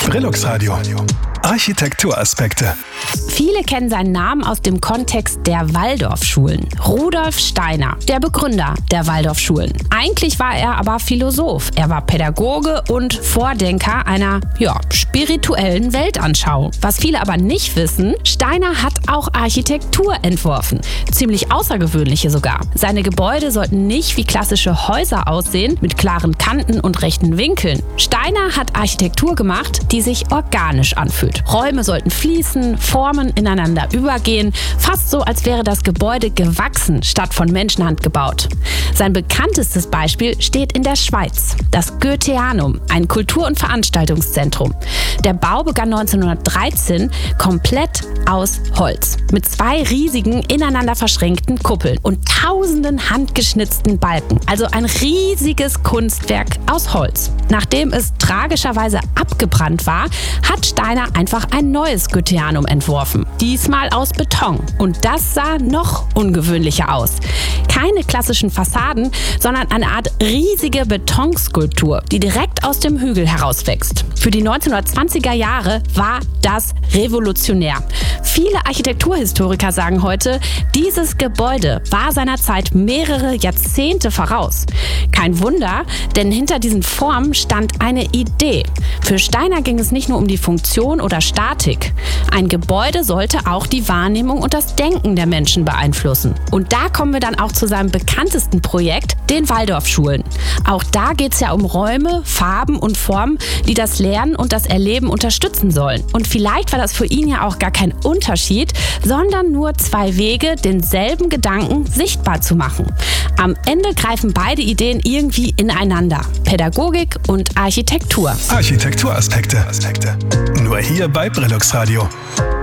Brillux Radio. Architekturaspekte. Viele kennen seinen Namen aus dem Kontext der Waldorfschulen. Rudolf Steiner, der Begründer der Waldorfschulen. Eigentlich war er aber Philosoph. Er war Pädagoge und Vordenker einer, spirituellen Weltanschauung. Was viele aber nicht wissen, Steiner hat auch Architektur entworfen. Ziemlich außergewöhnliche sogar. Seine Gebäude sollten nicht wie klassische Häuser aussehen, mit klaren Kanten und rechten Winkeln. Steiner hat Architektur gemacht, die sich organisch anfühlt. Räume sollten fließen, Formen ineinander übergehen, fast so, als wäre das Gebäude gewachsen, statt von Menschenhand gebaut. Sein bekanntestes Beispiel steht in der Schweiz, das Goetheanum, ein Kultur- und Veranstaltungszentrum. Der Bau begann 1913 komplett aus Holz, mit 2 riesigen, ineinander verschränkten Kuppeln und tausenden handgeschnitzten Balken, also ein riesiges Kunstwerk aus Holz. Nachdem es tragischerweise abgebrannt war, hat Steiner einfach ein neues Goetheanum entworfen. Diesmal aus Beton. Und das sah noch ungewöhnlicher aus. Keine klassischen Fassaden, sondern eine Art riesige Betonskulptur, die direkt aus dem Hügel herauswächst. Für die 1920er Jahre war das revolutionär. Viele Architekturhistoriker sagen heute, dieses Gebäude war seiner Zeit mehrere Jahrzehnte voraus. Kein Wunder, denn hinter diesen Formen stand eine Idee. Für Steiner ging es nicht nur um die Funktion oder Statik. Ein Gebäude sollte auch die Wahrnehmung und das Denken der Menschen beeinflussen. Und da kommen wir dann auch zu seinem bekanntesten Projekt, den Waldorfschulen. Auch da geht es ja um Räume, Farben und Formen, die das Lernen und das Erleben unterstützen sollen. Und vielleicht war das für ihn ja auch gar kein Unterschied, sondern nur 2 Wege, denselben Gedanken sichtbar zu machen. Am Ende greifen beide Ideen irgendwie ineinander. Pädagogik und Architektur. Architekturaspekte. Nur hier bei Brillux Radio.